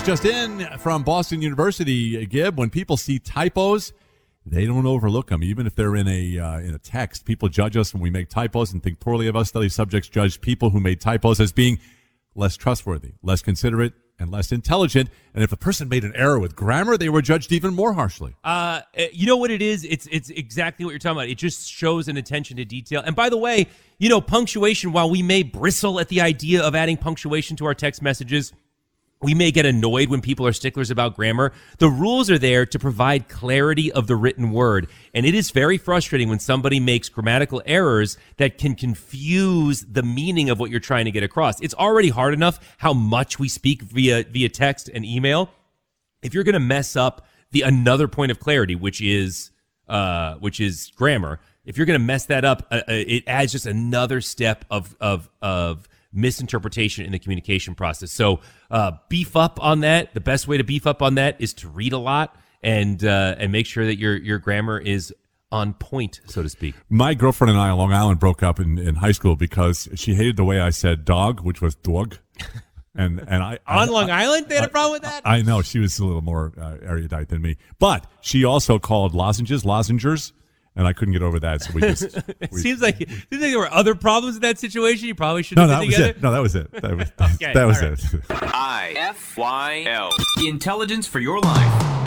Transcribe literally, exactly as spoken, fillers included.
just in from Boston University, Gib. When people see typos, they don't overlook them, even if they're in a uh, in a text. People judge us when we make typos and think poorly of us. Study subjects judge people who made typos as being less trustworthy, less considerate, and less intelligent. And if a person made an error with grammar, they were judged even more harshly. Uh, you know what it is? It's it's exactly what you're talking about. It just shows an attention to detail. And by the way, you know, punctuation, while we may bristle at the idea of adding punctuation to our text messages, we may get annoyed when people are sticklers about grammar. The rules are there to provide clarity of the written word. And it is very frustrating when somebody makes grammatical errors that can confuse the meaning of what you're trying to get across. It's already hard enough how much we speak via via text and email. If you're going to mess up the another point of clarity, which is uh, which is grammar, if you're going to mess that up, uh, it adds just another step of of of misinterpretation in the communication process. So uh, beef up on that. The best way to beef up on that is to read a lot and uh, and make sure that your your grammar is on point, so to speak. My girlfriend and I on Long Island broke up in, in high school because she hated the way I said dog, which was dog. And and I on I, Long I, Island, they had I, a problem with that? I know. She was a little more uh, erudite than me. But she also called lozenges lozengers. And I couldn't get over that, so we just... it we, seems like, seems like there were other problems in that situation. You probably should no, have that been was together. it. No, that was it. That was, okay, that was right. it. I F Y L. Intelligence for your life.